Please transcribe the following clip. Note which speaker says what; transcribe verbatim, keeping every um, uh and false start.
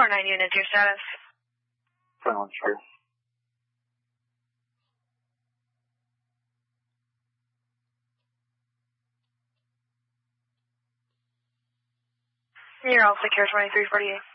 Speaker 1: nine units, your status?
Speaker 2: Silence here.
Speaker 1: You're all secure, twenty-three forty-eight.